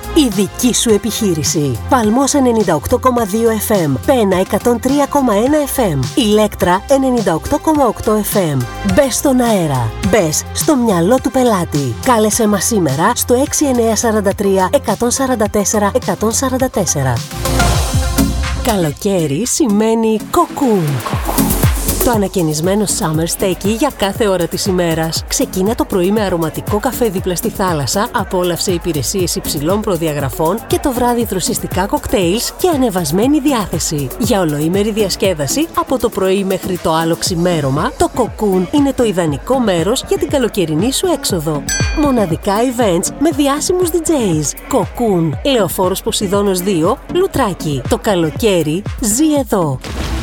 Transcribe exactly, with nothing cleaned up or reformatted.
Η δική σου επιχείρηση. Παλμός ενενήντα οκτώ κόμμα δύο εφ εμ, Πένα εκατόν τρία κόμμα ένα εφ εμ, Ηλέκτρα ενενήντα οκτώ κόμμα οκτώ εφ εμ. Μπες στον αέρα. Μπες στο μυαλό του πελάτη. Κάλεσέ μας σήμερα στο έξι εννιά τέσσερα τρία εκατόν σαράντα τέσσερα εκατόν σαράντα τέσσερα. Καλοκαίρι σημαίνει κοκκούν. Το ανακαινισμένο Summer Steaky για κάθε ώρα της ημέρας. Ξεκίνα το πρωί με αρωματικό καφέ δίπλα στη θάλασσα, απόλαυσε υπηρεσίες υψηλών προδιαγραφών και το βράδυ δροσιστικά κοκτέιλς και ανεβασμένη διάθεση. Για ολοήμερη διασκέδαση, από το πρωί μέχρι το άλλο ξημέρωμα, το Cocoon είναι το ιδανικό μέρος για την καλοκαιρινή σου έξοδο. Μοναδικά events με διάσημους ντι τζέις. Cocoon, Λεωφόρος Ποσειδώνος δύο, Λουτράκι. Το καλοκαίρι ζει εδώ.